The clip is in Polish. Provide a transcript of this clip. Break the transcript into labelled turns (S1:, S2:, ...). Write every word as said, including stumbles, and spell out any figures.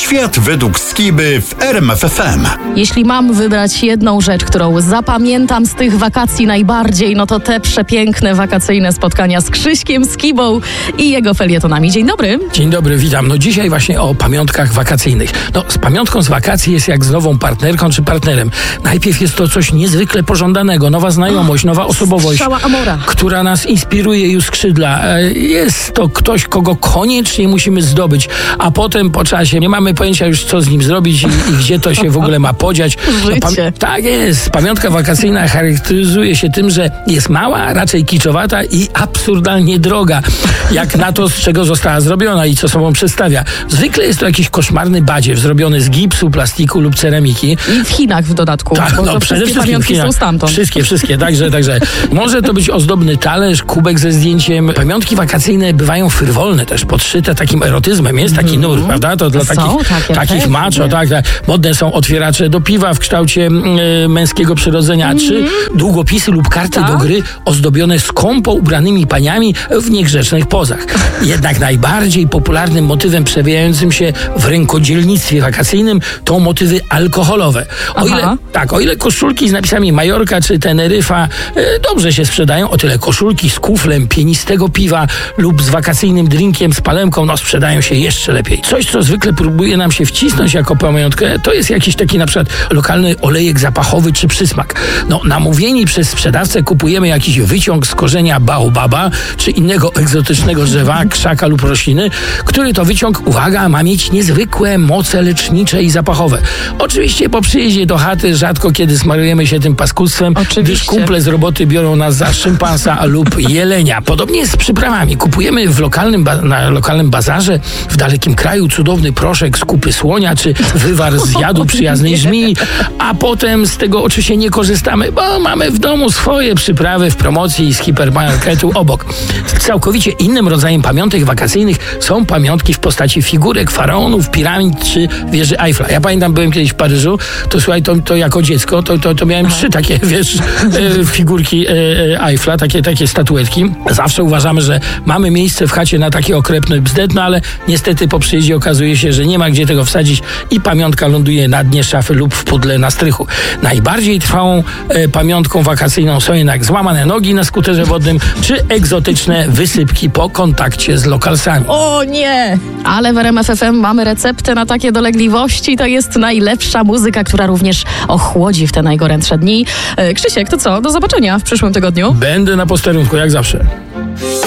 S1: Świat według Skiby w R M F F M.
S2: Jeśli mam wybrać jedną rzecz, którą zapamiętam z tych wakacji najbardziej, no to te przepiękne wakacyjne spotkania z Krzyśkiem Skibą i jego felietonami. Dzień dobry.
S3: Dzień dobry, witam. No dzisiaj właśnie o pamiątkach wakacyjnych. No z pamiątką z wakacji jest jak z nową partnerką czy partnerem. Najpierw jest to coś niezwykle pożądanego, nowa znajomość, nowa osobowość,
S2: Strzała Amora,
S3: która nas inspiruje i uskrzydla. Jest to ktoś, kogo koniecznie musimy zdobyć, a potem po czasie nie mamy pojęcia już, co z nim zrobić i, i gdzie to się w ogóle ma podziać. No,
S2: Życie.
S3: tak jest. Pamiątka wakacyjna charakteryzuje się tym, że jest mała, raczej kiczowata i absurdalnie droga, jak na to, z czego została zrobiona i co sobą przedstawia. Zwykle jest to jakiś koszmarny badziew zrobiony z gipsu, plastiku lub ceramiki.
S2: I w Chinach w dodatku,
S3: Tak,
S2: bo
S3: no,
S2: to
S3: przede
S2: wszystkie
S3: wszystkim
S2: pamiątki
S3: China.
S2: są stamtąd.
S3: Wszystkie, wszystkie, także, także. Może to być ozdobny talerz, kubek ze zdjęciem. Pamiątki wakacyjne bywają frywolne też, podszyte takim erotyzmem. Jest taki nur, prawda? To dla
S2: Są
S3: takich,
S2: takie,
S3: takich
S2: pewnie.
S3: macho, tak, tak. Modne są otwieracze do piwa w kształcie e, męskiego przyrodzenia, czy długopisy lub karty
S2: Tak.
S3: do gry ozdobione skąpo ubranymi paniami w niegrzecznych pozach. Jednak najbardziej popularnym motywem przewijającym się w rękodzielnictwie wakacyjnym to motywy alkoholowe. O
S2: Aha.
S3: ile, tak, o ile koszulki z napisami Majorka czy Teneryfa e, dobrze się sprzedają, o tyle koszulki z kuflem pienistego piwa lub z wakacyjnym drinkiem z palemką, no sprzedają się jeszcze lepiej. Coś, co zwykle próbuje nam się wcisnąć jako pamiątkę, to jest jakiś taki na przykład lokalny olejek zapachowy czy przysmak. No, namówieni przez sprzedawcę kupujemy jakiś wyciąg z korzenia baobaba czy innego egzotycznego drzewa, krzaka lub rośliny, który to wyciąg, uwaga, ma mieć niezwykłe moce lecznicze i zapachowe. Oczywiście po przyjeździe do chaty rzadko kiedy smarujemy się tym paskudstwem,
S2: Oczywiście.
S3: gdyż kumple z roboty biorą nas za szympansa lub jelenia. Podobnie jest z przyprawami. Kupujemy w lokalnym ba- na lokalnym bazarze w dalekim kraju cudowny proszek z kupy słonia czy wywar z jadu przyjaznej żmii, a potem z tego oczywiście nie korzystamy, bo mamy w domu swoje przyprawy w promocji z hipermarketu obok. Całkowicie innym rodzajem pamiątek wakacyjnych są pamiątki w postaci figurek faraonów, piramid czy wieży Eiffla. Ja pamiętam, byłem kiedyś w Paryżu, to słuchaj, to, to jako dziecko, to, to, to miałem trzy takie, wiesz, e, figurki e, e, Eiffla, takie, takie statuetki. Zawsze uważamy, że mamy miejsce w chacie na takie okropne bzdet, no ale niestety po przyjeździe okazuje się, że nie ma gdzie tego wsadzić i pamiątka ląduje na dnie szafy lub w pudle na strychu. Najbardziej trwałą e, pamiątką wakacyjną są jednak złamane nogi na skuterze wodnym czy egzotyczne wysypki po kontakcie z lokalsami.
S2: O nie! Ale w R M F F M mamy receptę na takie dolegliwości. To jest najlepsza muzyka, która również ochłodzi w te najgorętsze dni. E, Krzysiek, to co? Do zobaczenia w przyszłym tygodniu.
S3: Będę na posterunku, jak zawsze.